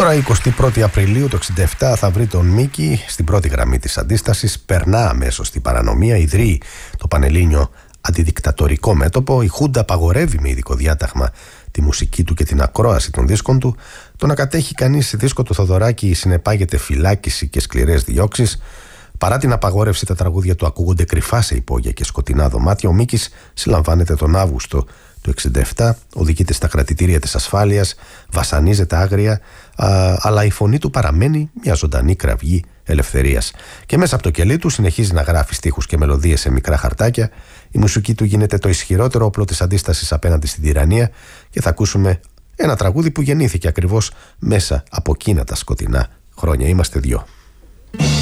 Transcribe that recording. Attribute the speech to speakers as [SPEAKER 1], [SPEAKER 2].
[SPEAKER 1] Τώρα 21η Απριλίου το 1967 θα βρει τον Μίκη στην πρώτη γραμμή της αντίστασης, περνά αμέσως στην παρανομία, ιδρύει το Πανελλήνιο Αντιδικτατορικό Μέτωπο, η Χούντα απαγορεύει με ειδικό διάταγμα τη μουσική του και την ακρόαση των δίσκων του, το να κατέχει κανείς δίσκο του Θοδωράκη συνεπάγεται φυλάκιση και σκληρές διώξεις. Παρά την απαγόρευση, τα τραγούδια του ακούγονται κρυφά σε υπόγεια και σκοτεινά δωμάτια. Ο Μίκης συλλαμβάνεται τον Αύγουστο του 1967, οδηγείται στα κρατητήρια της ασφάλειας, βασανίζεται άγρια, αλλά η φωνή του παραμένει μια ζωντανή κραυγή ελευθερίας. Και μέσα από το κελί του συνεχίζει να γράφει στίχους και μελωδίες σε μικρά χαρτάκια. Η μουσική του γίνεται το ισχυρότερο όπλο της αντίστασης απέναντι στην τυραννία και θα ακούσουμε ένα τραγούδι που γεννήθηκε ακριβώς μέσα από εκείνα τα σκοτεινά χρόνια. Είμαστε δυο.